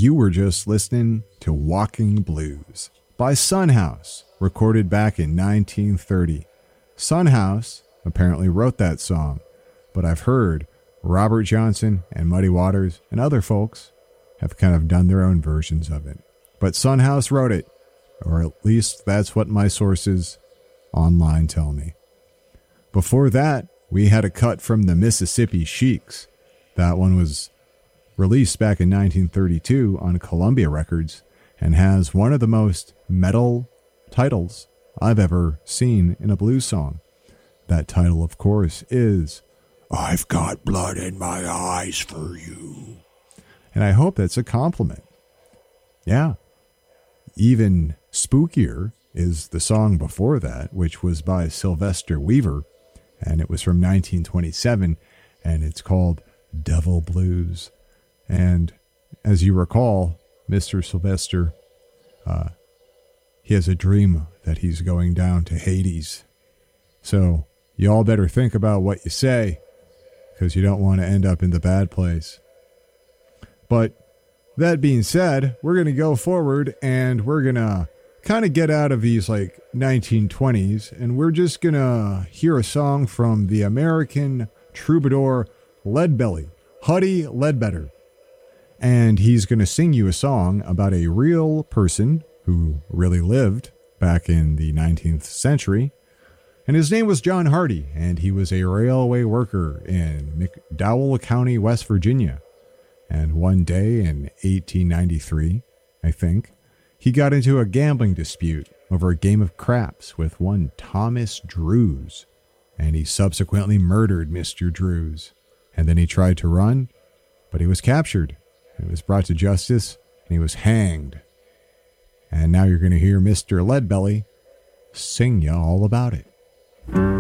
You were just listening to Walking Blues by Son House, recorded back in 1930. Son House apparently wrote that song, but I've heard Robert Johnson and Muddy Waters and other folks have kind of done their own versions of it. But Son House wrote it, or at least that's what my sources online tell me. Before that, we had a cut from the Mississippi Sheiks. That one was released back in 1932 on Columbia Records and has one of the most metal titles I've ever seen in a blues song. That title, of course, is I've Got Blood in My Eyes for You. And I hope that's a compliment. Yeah. Even spookier is the song before that, which was by Sylvester Weaver, and it was from 1927, and it's called Devil Blues. And as you recall, Mr. Sylvester, he has a dream that he's going down to Hades. So you all better think about what you say, because you don't want to end up in the bad place. But that being said, we're going to go forward and we're going to kind of get out of these like 1920s, and we're just going to hear a song from the American troubadour Leadbelly, Huddie Ledbetter. And he's going to sing you a song about a real person who really lived back in the 19th century. And his name was John Hardy, and he was a railway worker in McDowell County, West Virginia. And one day in 1893, I think, he got into a gambling dispute over a game of craps with one Thomas Drews, and he subsequently murdered Mr. Drews. And then he tried to run, but he was captured, and was brought to justice, and he was hanged. And now you're going to hear Mr. Leadbelly sing you all about it.